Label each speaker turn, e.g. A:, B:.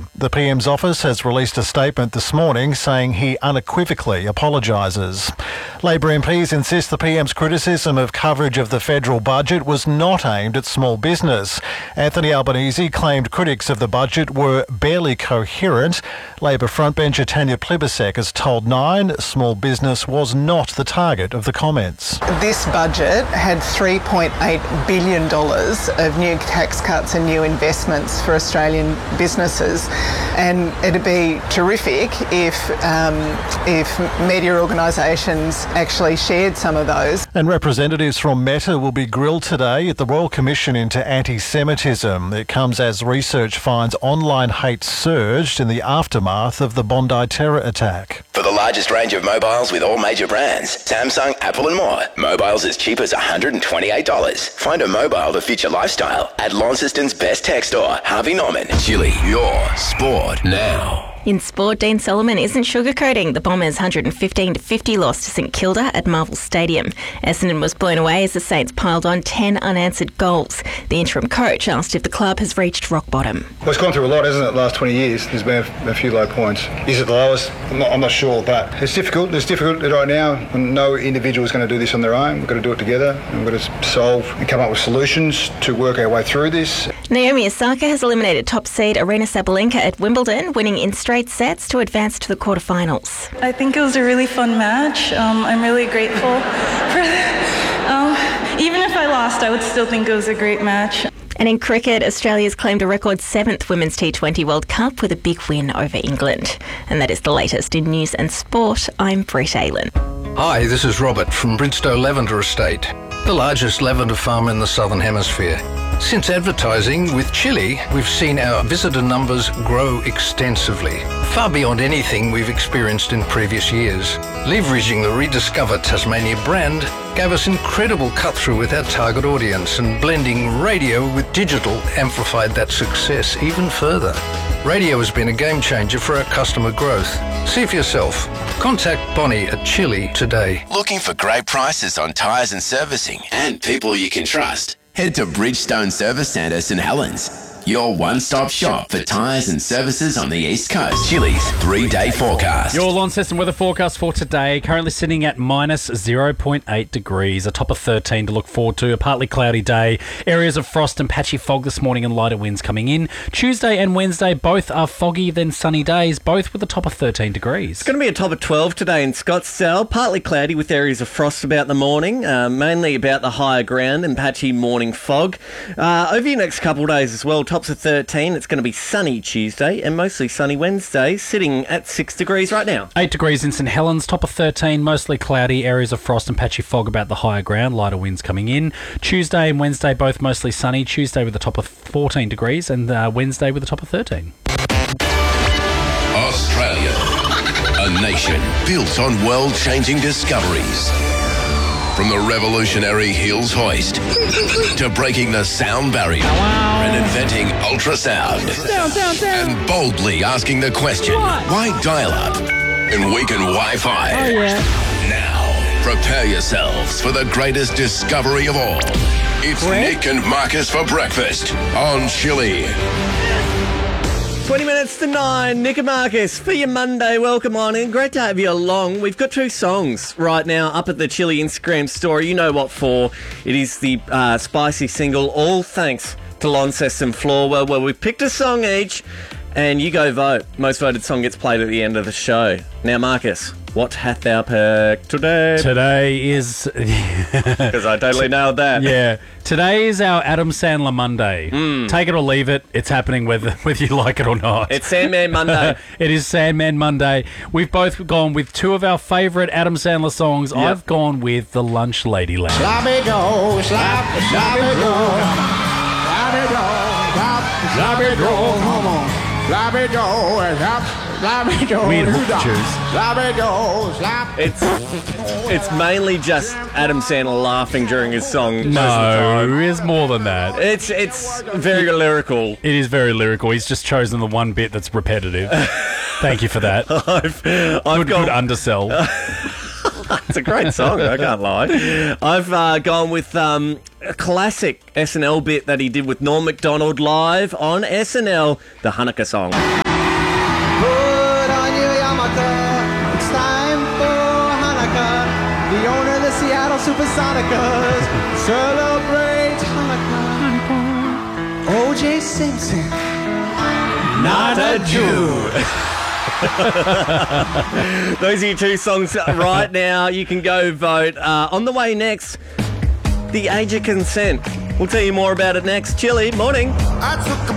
A: criticism. The PM's office has released a statement this morning saying he unequivocally apologises. Labor MPs insist the PM's criticism of coverage of the federal budget was not aimed at small business. Anthony Albanese claimed critics of the budget were barely coherent. Labor frontbencher Tanya Plibersek has told Nine small business was not the target of the comments.
B: This budget had $3.8 billion of new tax cuts and new investments for Australian businesses, and it'd be terrific if media organisations actually shared some of those.
A: And representatives from Meta will be grilled today at the Royal Commission into Anti-Semitism. It comes as research finds online hate surged in the aftermath of the Bondi terror attack.
C: For the largest range of mobiles with all major brands, Samsung, Apple and more. Mobiles as cheap as $128. Find a mobile to fit your lifestyle at Launceston's best tech store, Harvey Norman. Chili, your sport now.
D: In sport, Dean Solomon isn't sugarcoating the Bombers' 115-50 loss to St Kilda at Marvel Stadium. Essendon was blown away as the Saints piled on 10 unanswered goals. The interim coach asked if the club has reached rock bottom.
E: Well, it's gone through a lot, hasn't it, the last 20 years? There's been a few low points. Is it the lowest? I'm not sure, but it's difficult. It's difficult right now. No individual is going to do this on their own. We've got to do it together, and we've got to solve and come up with solutions to work our way through this.
D: Naomi Osaka has eliminated top seed Aryna Sabalenka at Wimbledon, winning in straight sets to advance to the quarterfinals.
F: I think it was a really fun match. I'm really grateful for that. Even if I lost, I would still think it was a great match.
D: And in cricket, Australia's claimed a record 7th Women's T20 World Cup with a big win over England. And that is the latest in news and sport. I'm Brett Aylen.
G: Hi, this is Robert from Bridgestow Lavender Estate, the largest lavender farm in the Southern Hemisphere. Since advertising with Chili, we've seen our visitor numbers grow extensively, far beyond anything we've experienced in previous years. Leveraging the Rediscover Tasmania brand gave us incredible cut-through with our target audience, and blending radio with digital amplified that success even further. Radio has been a game changer for our customer growth. See for yourself. Contact Bonnie at Chili today.
C: Looking for great prices on tyres and servicing and people you can trust? Head to Bridgestone Service Centre St Helens. Your one-stop shop for tyres and services on the East Coast. Chili's 3-day forecast.
H: Your Launceston weather forecast for today, currently sitting at minus 0.8 degrees, a top of 13 to look forward to, a partly cloudy day, areas of frost and patchy fog this morning and lighter winds coming in. Tuesday and Wednesday both are foggy then sunny days, both with a top of 13 degrees.
I: It's going to be a top of 12 today in Scottsdale, partly cloudy with areas of frost about the morning, mainly about the higher ground and patchy morning fog. Over your next couple of days as well, tops of 13. It's going to be sunny Tuesday and mostly sunny Wednesday, sitting at 6 degrees right now.
H: 8 degrees in St Helens, top of 13, mostly cloudy, areas of frost and patchy fog about the higher ground, lighter winds coming in. Tuesday and Wednesday both mostly sunny, Tuesday with a top of 14 degrees and Wednesday with a top of 13.
C: Australia, a nation built on world-changing discoveries. From the revolutionary Hills hoist to breaking the sound barrier and inventing ultrasound and boldly asking the question, why dial-up and weaken Wi-Fi? Now, prepare yourselves for the greatest discovery of all. It's Nick and Marcus for breakfast on Chili.
I: 20 minutes to 9, Nick and Marcus for your Monday. Welcome on in. Great to have you along. We've got 2 songs right now up at the Chili Instagram story. You know what for. It is the spicy single, All Thanks to Launceston Floor, where we've picked a song each and you go vote. Most voted song gets played at the end of the show. Now, Marcus, what hath thou picked today?
H: Today is...
I: Because I totally nailed that.
H: Yeah. Today is our Adam Sandler Monday. Take it or leave it. It's happening whether you like it or not.
I: It's Sandman Monday.
H: It is Sandman Monday. We've both gone with 2 of our favourite Adam Sandler songs. Yep. I've gone with The Lunch Lady Land.
J: Sloppy Joe, sloppy Joe, sloppy Joe, sloppy Joe, come on. Sloppy Joe, sloppy Joe.
H: Weird hook to choose.
J: Sloppy Joe, sloppy.
I: It's mainly just Adam Sandler laughing during his song.
H: No, it's more than that.
I: It's very lyrical.
H: It is very lyrical. He's just chosen the one bit that's repetitive. Thank you for that. I've good undersell.
I: It's a great song, I can't lie. I've gone with a classic SNL bit that he did with Norm Macdonald live on SNL, the Hanukkah song.
J: owner of the Seattle Supersonicers. Celebrate Hanukkah. O.J. Simpson. Not a Jew.
I: Those are your two songs right now. You can go vote. On the way next, the age of consent. We'll tell you more about it next. Chili, morning.
J: I took a